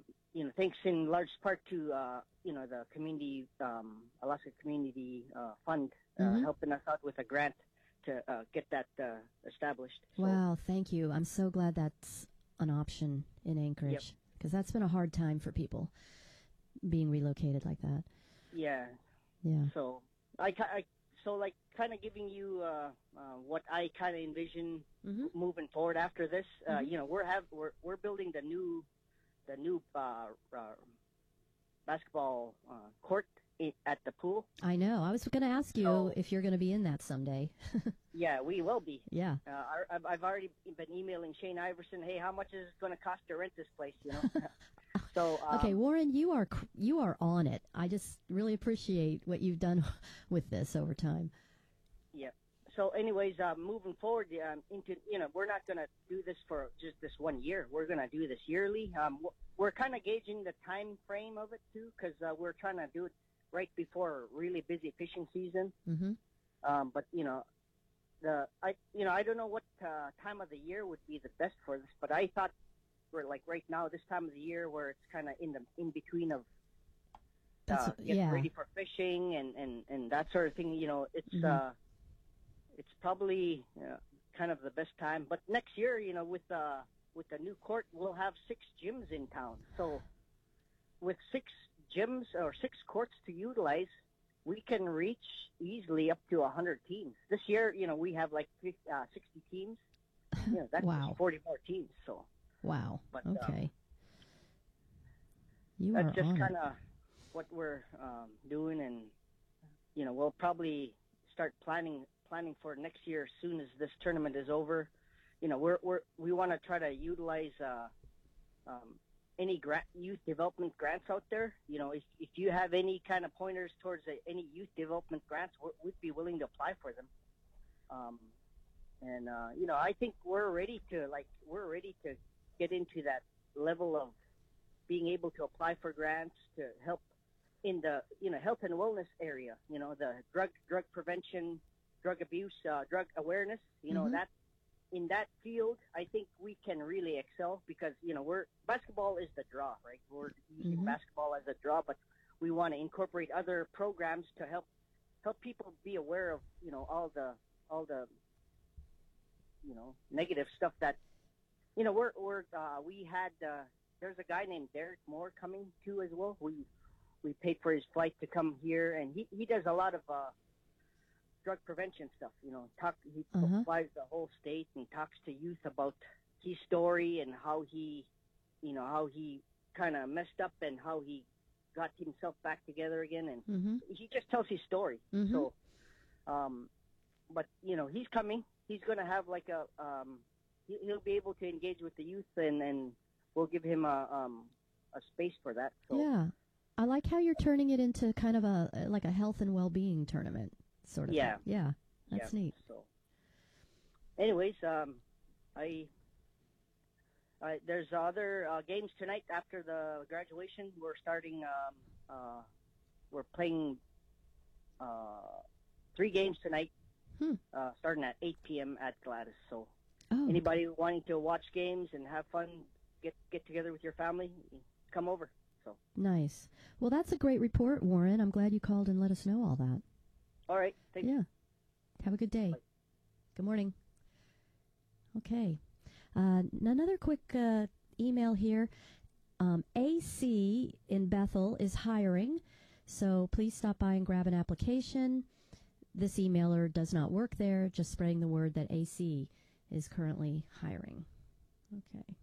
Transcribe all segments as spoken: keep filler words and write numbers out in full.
um, you know, thanks in large part to, uh, you know, the community, um, Alaska Community uh, Fund uh, Mm-hmm. helping us out with a grant to uh, get that uh, established. So, Wow, thank you. I'm so glad that's an option in Anchorage, because that's been a hard time for people being relocated like that. yeah. Yeah. So I, ki- I so like kind of giving you uh, uh, what I kind of envision Mm-hmm. moving forward after this. Uh, Mhm. You know, we're have we're we're building the new the new uh, uh, basketball uh, court i- at the pool. I know. I was going to ask you So- if you're going to be in that someday. Yeah, we will be. Yeah. Uh, I- I've I've already been emailing Shane Iverson. Hey, how much is it going to cost to rent this place? You know. So um, Okay, Warren, you are cr- you are on it. I just really appreciate what you've done with this over time. Yeah. So, anyways, uh, moving forward um, into you know, we're not going to do this for just this one year. We're going to do this yearly. Um, we're kind of gauging the time frame of it too, because uh, we're trying to do it right before really busy fishing season. Mm-hmm. Um, but you know, the I you know I don't know what uh, time of the year would be the best for this, but I thought we're like right now this time of the year where it's kind of in the in between of That's uh, getting yeah. ready for fishing and, and, and that sort of thing. You know, it's Mhm. uh, it's probably uh, kind of the best time. But next year, you know, with uh, with the new court, we'll have six gyms in town. So with six gyms or six courts to utilize, we can reach easily up to one hundred teams. This year, you know, we have like fifty, uh, sixty teams. You know, that's Wow. just forty more teams. So Wow. But, um, okay. you that's are just on kind it. of what we're um, doing, and you know, we'll probably start planning planning for next year as soon as this tournament is over. You know, we're we're we want to try to utilize uh, um, any grant, youth development grants out there. You know, if if you have any kind of pointers towards uh, any youth development grants, we're, we'd be willing to apply for them. Um, and uh, you know, I think we're ready to like we're ready to get into that level of being able to apply for grants to help in the you know health and wellness area. You know, the drug drug prevention, drug abuse, uh, drug awareness. You know Mhm. that in that field, I think we can really excel because you know we're basketball is the draw, right? We're using Mhm. basketball as a draw, but we want to incorporate other programs to help help people be aware of you know all the all the you know negative stuff that you know we're we're uh, we had uh, there's a guy named Derek Moore coming too as well. We we paid for his flight to come here, and he he does a lot of uh, drug prevention stuff. You know, talk he Uh-huh. flies the whole state and talks to youth about his story and how he you know how he kind of messed up and how he got himself back together again, and Mhm. he just tells his story. Mhm. So, um, but you know, he's coming. He's going to have like a um, he, he'll be able to engage with the youth, and and we'll give him a um a space for that. So Yeah. I like how you're turning it into kind of a like a health and well-being tournament sort of Yeah. thing. Yeah. That's yeah, neat. So, anyways, um, I. Uh, there's other uh, games tonight after the graduation. We're starting. Um, uh, we're playing uh, three games tonight, Hmm. uh, starting at eight p.m. at Gladys. So, Oh. anybody wanting to watch games and have fun, get get together with your family, come over. So, Nice. Well, that's a great report, Warren. I'm glad you called and let us know all that. all right. Thanks. Yeah. Have a good day. Bye. Good morning. Okay. Uh, another quick uh, email here. Um, A C in Bethel is hiring, so please stop by and grab an application. This emailer does not work there, just spreading the word that A C is currently hiring. Okay.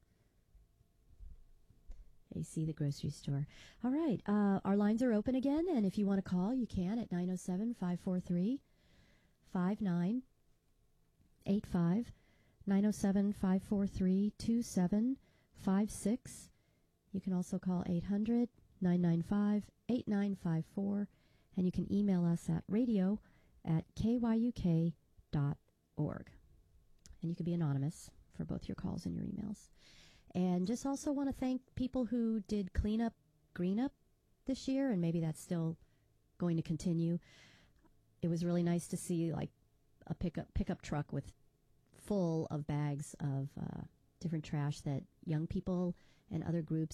A C, the grocery store. All right. Uh, our lines are open again, and if you want to call, you can at nine oh seven, five four three, five nine eight five, nine oh seven, five four three, two seven five six. You can also call eight hundred, nine nine five, eight nine five four, and you can email us at radio at k y u k dot org. And you can be anonymous for both your calls and your emails. And just also want to thank people who did cleanup, green up this year, and maybe that's still going to continue. It was really nice to see like a pickup pickup truck with full of bags of uh, different trash that young people and other groups